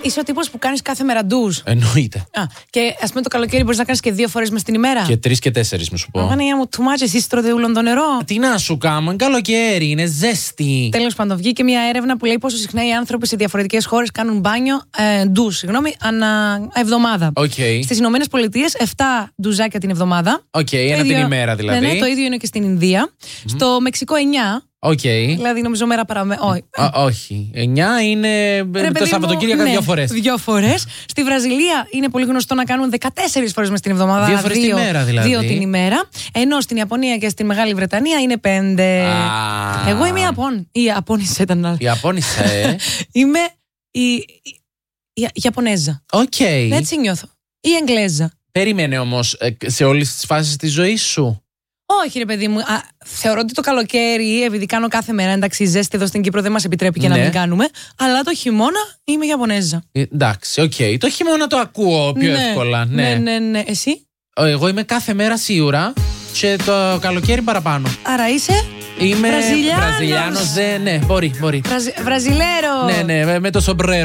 είσαι ο τύπος που κάνεις κάθε μέρα ντουζ. Εννοείται. Και ας πούμε το καλοκαίρι μπορείς να κάνεις και 2 φορές μες την ημέρα. Και 3 και 4, μου σου πω. Παναγία μου, too much, εσείς τρώτε ούλον το νερό. Τι να σου κάνω, είναι καλοκαίρι, είναι ζέστη. Τέλος πάντων, βγήκε μια έρευνα που λέει πόσο συχνά οι άνθρωποι σε διαφορετικές χώρες κάνουν μπάνιο, ντουζ, ανά εβδομάδα. Okay. Στις Ηνωμένες Πολιτείες 7 ντουζάκια την εβδομάδα. Ένα την ημέρα δηλαδή. Ναι, το ίδιο είναι και στην Ινδία. Στο Μεξικό 9. Δηλαδή νομίζω μέρα παραμέ. Όχι. 9 είναι το Σαββατοκύριακο 2 φορές. 2 φορές. Στη Βραζιλία είναι πολύ γνωστό να κάνουν 14 φορές μες την εβδομάδα. 2 φορές την ημέρα δηλαδή. 2 την ημέρα. Ενώ στην Ιαπωνία και στη Μεγάλη Βρετανία είναι 5. Εγώ είμαι η Ιαπώνισσα ήταν άλλη. Η Ιαπώνισσα, Είμαι η Ιαπωνέζα. Έτσι νιώθω. Ή Εγγλέζα. Περίμενε όμως σε όλες τις φάσεις της ζωής σου. Όχι, ρε παιδί μου. Θεωρώ ότι το καλοκαίρι, επειδή κάνω κάθε μέρα, εντάξει, η ζέστη εδώ στην Κύπρο δεν μας επιτρέπει και να μην κάνουμε. Αλλά το χειμώνα είμαι Ιαπωνέζα. Εντάξει, το χειμώνα το ακούω πιο εύκολα. Ναι. Εσύ? Εγώ είμαι κάθε μέρα σίγουρα και το καλοκαίρι παραπάνω. Άρα είσαι. Είμαι Βραζιλιάνος. Ναι, μπορεί. Βραζιλέρο. Ναι, με το σομπρέρο.